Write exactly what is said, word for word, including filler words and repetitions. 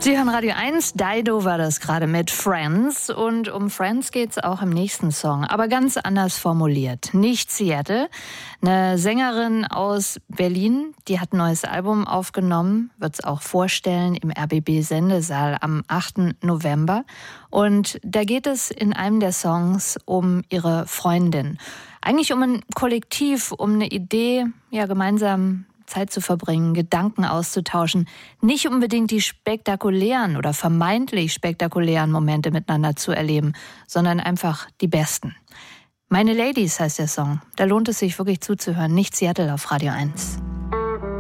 Sie hören Radio eins, Dido war das gerade mit Friends. Und um Friends geht's auch im nächsten Song, aber ganz anders formuliert. Nicht Seattle. Eine Sängerin aus Berlin, die hat ein neues Album aufgenommen, wird's auch vorstellen im R B B-Sendesaal am achten November. Und da geht es in einem der Songs um ihre Freundin. Eigentlich um ein Kollektiv, um eine Idee, ja, gemeinsam Zeit zu verbringen, Gedanken auszutauschen, nicht unbedingt die spektakulären oder vermeintlich spektakulären Momente miteinander zu erleben, sondern einfach die besten. Meine Ladies heißt der Song. Da lohnt es sich wirklich zuzuhören. Nicht Seattle auf Radio eins.